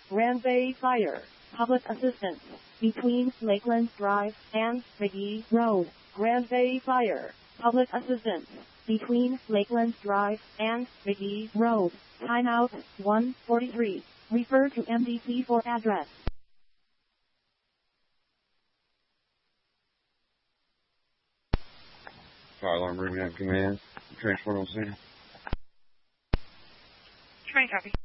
Grand Bay Fire. Public assistance. Between Lakeland Drive and McGee Road. Grand Bay Fire. Public assistance. Between Lakeland Drive and McGee Road. Timeout 1:43. Refer to MDC for address. Fire alarm room, you have command. Transport on scene. Train copy.